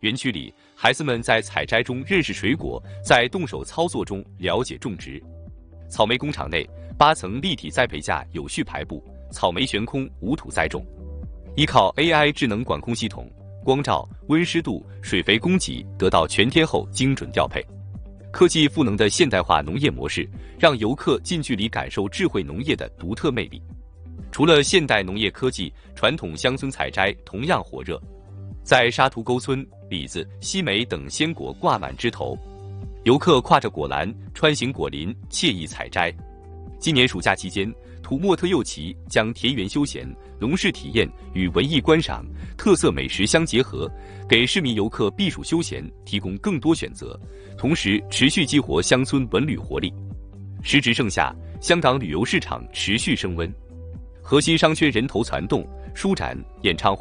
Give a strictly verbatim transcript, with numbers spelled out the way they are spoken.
园区里，孩子们在采摘中认识水果，在动手操作中了解种植。草莓工厂内，八层立体栽培架有序排布，草莓悬空，无土栽种。依靠 A I 智能管控系统，光照、温湿度、水肥供给得到全天候精准调配。科技赋能的现代化农业模式，让游客近距离感受智慧农业的独特魅力。除了现代农业科技，传统乡村采摘同样火热。在沙图沟村，李子、西梅等鲜果挂满枝头，游客挎着果篮穿行果林，惬意采摘。今年暑假期间，土默特右旗将田园休闲、农事体验与文艺观赏、特色美食相结合，给市民游客避暑休闲提供更多选择，同时持续激活乡村文旅活力。时值盛夏，香港旅游市场持续升温，核心商圈人头攒动，书展、演唱会